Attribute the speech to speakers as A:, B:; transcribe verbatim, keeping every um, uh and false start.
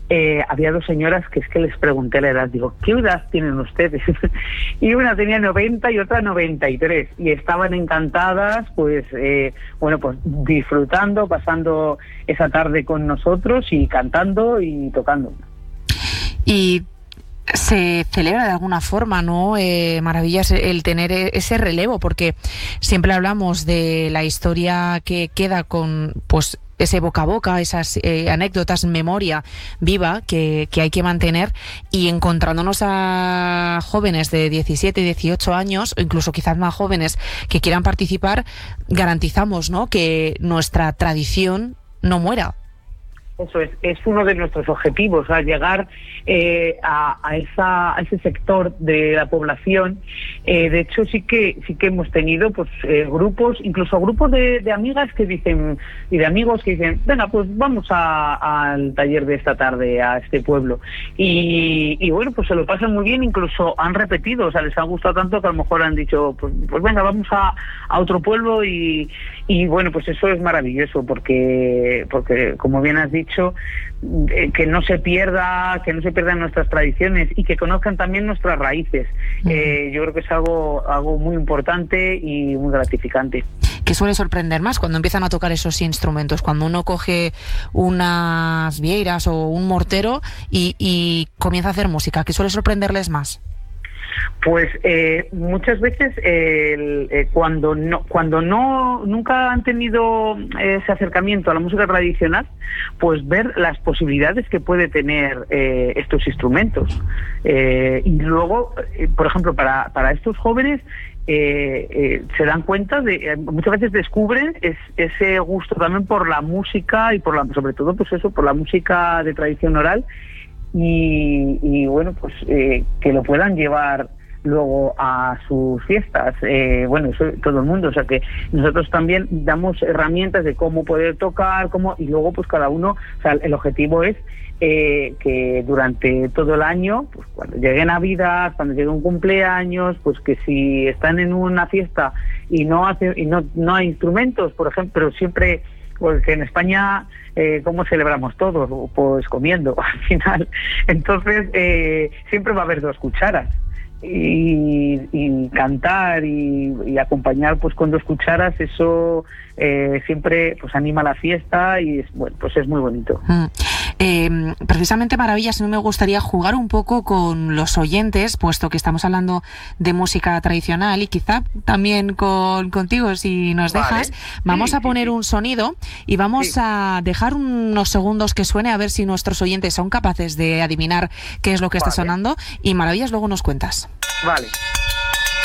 A: eh, había dos señoras que es que les pregunté la edad, digo, ¿qué edad tienen ustedes? Y una tenía noventa y otra noventa y tres, y estaban encantadas, pues, eh, bueno, pues disfrutando, pasando esa tarde con nosotros y cantando y tocando.
B: Y se celebra de alguna forma, ¿no? Eh, Maravillas, el tener ese relevo, porque siempre hablamos de la historia que queda con, pues, ese boca a boca, esas eh, anécdotas, memoria viva que, que hay que mantener, y encontrándonos a jóvenes de diecisiete, dieciocho años, o incluso quizás más jóvenes que quieran participar, garantizamos, ¿no?, que nuestra tradición no muera.
A: Eso es, es uno de nuestros objetivos, a llegar eh, a, a, esa, a ese sector de la población. Eh, de hecho, sí que sí que hemos tenido pues eh, grupos, incluso grupos de, de amigas que dicen y de amigos que dicen, venga, pues vamos a, al taller de esta tarde a este pueblo. Y, y bueno, pues se lo pasan muy bien, incluso han repetido, o sea, les ha gustado tanto que a lo mejor han dicho, pues, pues venga, vamos a, a otro pueblo y, y bueno, pues eso es maravilloso, porque porque como bien has dicho, eh, que no se pierda, que no se pierdan nuestras tradiciones y que conozcan también nuestras raíces. Uh-huh. Eh, yo creo que es algo, algo muy importante y muy gratificante.
B: ¿Qué suele sorprender más cuando empiezan a tocar esos instrumentos? Cuando uno coge unas vieiras o un mortero y, y comienza a hacer música, ¿qué suele sorprenderles más?
A: Pues eh, muchas veces eh, eh, cuando no cuando no nunca han tenido ese acercamiento a la música tradicional, pues ver las posibilidades que puede tener eh, estos instrumentos, eh, y luego eh, por ejemplo para para estos jóvenes eh, eh, se dan cuenta de eh, muchas veces descubren es, ese gusto también por la música y por la sobre todo pues eso por la música de tradición oral. Y, y bueno, pues eh, que lo puedan llevar luego a sus fiestas, eh, bueno, eso todo el mundo, o sea que nosotros también damos herramientas de cómo poder tocar, cómo, y luego pues cada uno, o sea, el objetivo es eh, que durante todo el año, pues cuando llegue Navidad, cuando llegue un cumpleaños, pues que si están en una fiesta y no hace, y no, no hay instrumentos, por ejemplo, pero siempre, porque en España, eh, ¿cómo celebramos todos? Pues comiendo, al final. Entonces, eh, siempre va a haber dos cucharas. Y, y cantar y, y acompañar pues con dos cucharas, eso eh, siempre pues anima la fiesta y es, bueno, pues es muy bonito.
B: Mm. Eh, precisamente, Maravillas, no me gustaría jugar un poco con los oyentes, puesto que estamos hablando de música tradicional y quizá también con contigo, si nos vale. dejas, vamos sí, a poner sí, sí. un sonido y vamos sí. a dejar unos segundos que suene, a ver si nuestros oyentes son capaces de adivinar qué es lo que vale. está sonando, y Maravillas, luego nos cuentas.
A: Vale.